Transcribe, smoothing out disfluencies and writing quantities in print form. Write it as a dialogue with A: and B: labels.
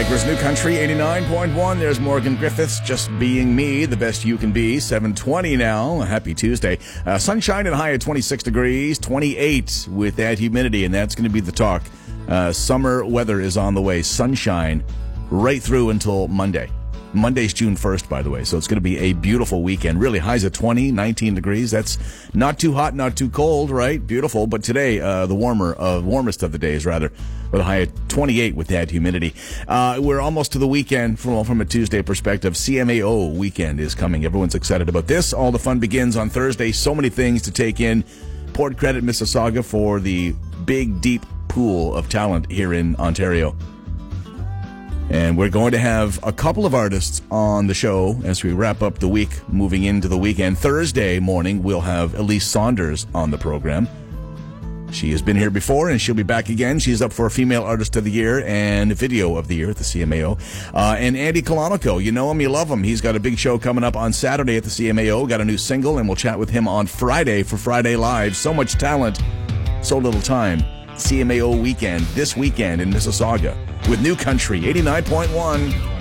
A: Breakers New Country 89.1. There's Morgan Griffiths, just being me, the best you can be. 7:20 now. Happy Tuesday. Sunshine and high at 26 degrees, 28 with that humidity, and that's going to be the talk. Summer weather is on the way. Sunshine right through until Monday. Monday's June 1st, by the way, so it's going to be a beautiful weekend. Really, highs at 20, 19 degrees. That's not too hot, not too cold, right? Beautiful. But today, the warmest of the days, rather, with a high at 28 with that humidity. We're almost to the weekend from a Tuesday perspective. CMAO weekend is coming. Everyone's excited about this. All the fun begins on Thursday. So many things to take in. Port Credit Mississauga for the big, deep pool of talent here in Ontario. And we're going to have a couple of artists on the show as we wrap up the week, moving into the weekend. Thursday morning, we'll have Elise Saunders on the program. She has been here before, and she'll be back again. She's up for a Female Artist of the Year and Video of the Year at the CMAO. And Andy Colonico, you know him, you love him. He's got a big show coming up on Saturday at the CMAO. Got a new single, and we'll chat with him on Friday for Friday Live. So much talent, so little time. CMAO weekend, this weekend in Mississauga with New Country 89.1.